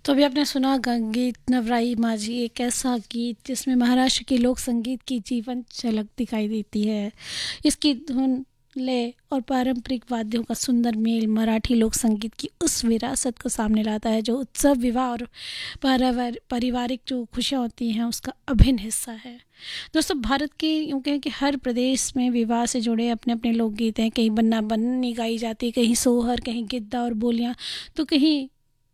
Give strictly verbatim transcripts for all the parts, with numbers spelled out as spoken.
तो अभी आपने सुना गीत नवराई माझी, एक ऐसा गीत जिसमें महाराष्ट्र के लोक संगीत की जीवन झलक दिखाई देती है। इसकी धुन, लय और पारंपरिक वाद्यों का सुंदर मेल मराठी लोक संगीत की उस विरासत को सामने लाता है जो उत्सव, विवाह और पारिवार पारिवारिक जो खुशियाँ होती हैं उसका अभिन्न हिस्सा है। दोस्तों, भारत के यूँ कहें कि हर प्रदेश में विवाह से जुड़े अपने अपने लोकगीत हैं। कहीं बन्ना बन्नी गाई जाती है, कहीं सोहर, कहीं गिद्दा और बोलियाँ, तो कहीं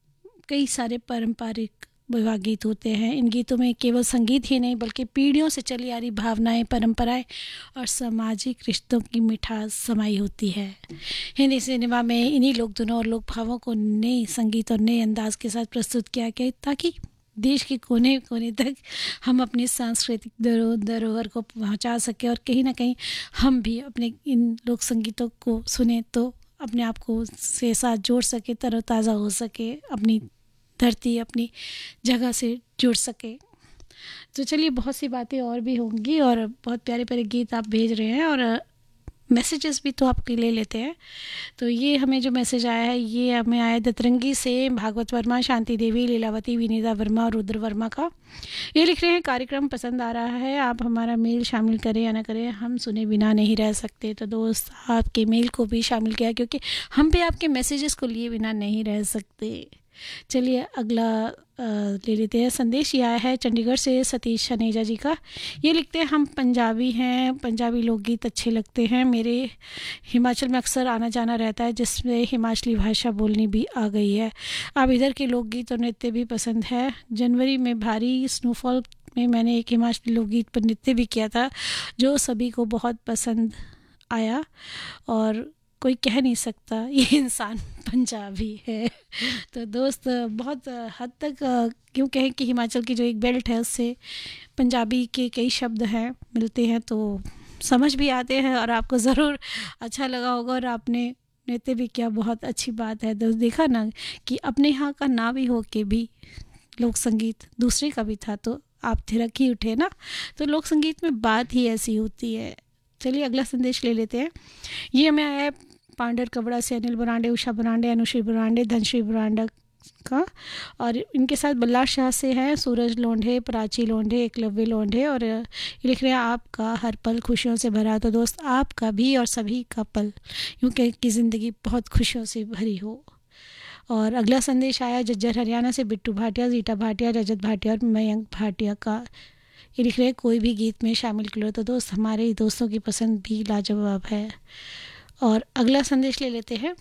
कई सारे पारंपरिक विवाह गीत होते हैं। इन गीतों में केवल संगीत ही नहीं बल्कि पीढ़ियों से चली आ रही भावनाएं, परंपराएं और सामाजिक रिश्तों की मिठास समाई होती है। हिंदी सिनेमा में इन्हीं लोक धुनों और लोक भावों को नए संगीत और नए अंदाज के साथ प्रस्तुत किया गया ताकि देश के कोने कोने तक हम अपनी सांस्कृतिक धरो धरोहर को पहुंचा सकें और कहीं ना कहीं हम भी अपने इन लोक संगीतों को सुने तो अपने आप को से साथ जोड़ सके, तरोताज़ा हो सके, अपनी धरती, अपनी जगह से जुड़ सके। तो चलिए, बहुत सी बातें और भी होंगी और बहुत प्यारे प्यारे गीत आप भेज रहे हैं और मैसेजेस भी तो आपके ले लेते हैं। तो ये हमें जो मैसेज आया है ये हमें आया दतरंगी से भागवत वर्मा, शांति देवी, लीलावती, विनीता वर्मा और रुद्र वर्मा का। ये लिख रहे हैं, कार्यक्रम पसंद आ रहा है, आप हमारा मेल शामिल करें या ना करें, हम सुने बिना नहीं रह सकते। तो दोस्त, आपके मेल को भी शामिल किया क्योंकि हम भी आपके मैसेजेस को लिए बिना नहीं रह सकते। चलिए अगला आ, ले लेते हैं। संदेश ये आया है चंडीगढ़ से सतीश शनेजा जी का। ये लिखते हैं, हम पंजाबी हैं, पंजाबी लोकगीत अच्छे लगते हैं। मेरे हिमाचल में अक्सर आना जाना रहता है जिसमें हिमाचली भाषा बोलनी भी आ गई है। अब इधर के लोकगीत और नृत्य भी पसंद है। जनवरी में भारी स्नोफॉल में मैंने एक हिमाचली लोकगीत पर नृत्य भी किया था जो सभी को बहुत पसंद आया और कोई कह नहीं सकता ये इंसान पंजाबी है। तो दोस्त, बहुत हद तक क्यों कहें कि हिमाचल की जो एक बेल्ट है उससे पंजाबी के कई शब्द हैं मिलते हैं तो समझ भी आते हैं और आपको ज़रूर अच्छा लगा होगा और आपने नृत्य भी किया, बहुत अच्छी बात है। दोस्त, देखा ना कि अपने यहाँ का ना भी हो के भी लोक संगीत दूसरे का भी था तो आप थिरक ही उठे ना। तो लोक संगीत में बात ही ऐसी होती है। चलिए अगला संदेश ले लेते हैं। ये हमें आया है पांडर कबड़ा से अनिल बुरांडे, उषा बुरांडे, अनुश्री बुरांडे, धनश्री बुरांडा का, और इनके साथ बल्ला शाह से हैं सूरज लोंढे, प्राची लोंढे, एकलव्य लोंढे और ये लिख रहे हैं, आपका हर पल खुशियों से भरा। तो दोस्त, आपका भी और सभी का पल यूँ कह की ज़िंदगी बहुत खुशियों से भरी हो। और अगला संदेश आया जज्जर हरियाणा से बिट्टू भाटिया, जीटा भाटिया, रजत भाटिया और मयंक भाटिया का। ये लिख रहे हैं, कोई भी गीत में शामिल करो। तो दोस्त, हमारे दोस्तों की पसंद भी लाजवाब है। और अगला संदेश ले लेते हैं।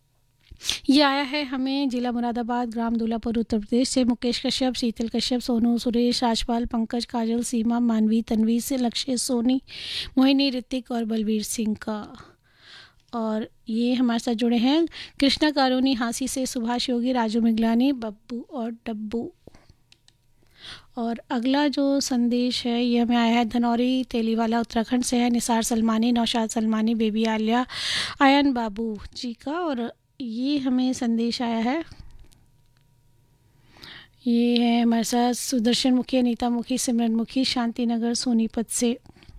ये आया है हमें जिला मुरादाबाद, ग्राम दूल्हापुर, उत्तर प्रदेश से मुकेश कश्यप, शीतल कश्यप, सोनू, सुरेश, राजपाल, पंकज, काजल, सीमा, मानवी, तन्वी से लक्ष्य, सोनी, मोहिनी, ऋतिक और बलवीर सिंह का। और ये हमारे साथ जुड़े हैं कृष्णा कारोनी हांसी से, सुभाष योगी, राजू मिगलानी, बब्बू और डब्बू। और अगला जो संदेश है ये हमें आया है धनौरी तेलीवाला, उत्तराखंड से है निसार सलमानी, नौशाद सलमानी, बेबी आलिया, आयन बाबू जी का। और ये हमें संदेश आया है, ये है हमारे साथ सुदर्शन मुखी, अनीता मुखी, सिमरन मुखी, शांति नगर, सोनीपत से।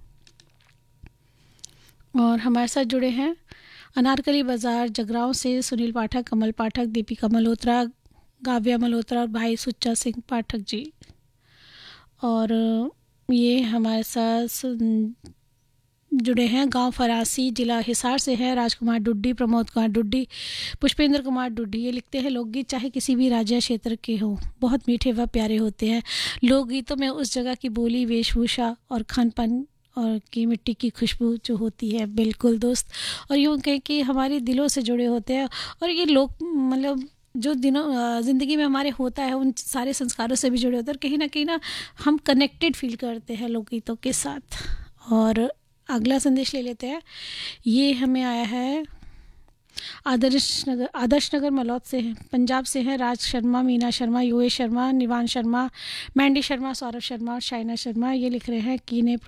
और हमारे साथ जुड़े हैं अनारकली बाज़ार, जगरांव से सुनील पाठक, कमल पाठक, दीपिका मल्होत्रा, काव्या मल्होत्रा और भाई सुच्चा सिंह पाठक जी। और ये हमारे साथ जुड़े हैं गांव फरासी, जिला हिसार से है राजकुमार डुड्डी, प्रमोद कुमार डुड्डी, पुष्पेंद्र कुमार डुड्डी। ये लिखते हैं, लोकगीत चाहे किसी भी राज्य क्षेत्र के हों बहुत मीठे व प्यारे होते हैं। लोकगीतों में उस जगह की बोली, वेशभूषा और खान पान और की मिट्टी की खुशबू जो होती है। बिल्कुल दोस्त, और यूँ कहें कि हमारे दिलों से जुड़े होते हैं और ये लोग मतलब जो दिनों ज़िंदगी में हमारे होता है उन सारे संस्कारों से भी जुड़े होते हैं और कहीं ना कहीं ना हम कनेक्टेड फील करते हैं लोकगीतों के साथ। और अगला संदेश ले लेते हैं। ये हमें आया है आदर्श नगर, आदर्श नगर मलौद से है, पंजाब से है राज शर्मा, मीना शर्मा, यूए शर्मा, निवान शर्मा, मैंडी शर्मा, सौरभ शर्मा और शाइना शर्मा। ये लिख रहे हैं, कीने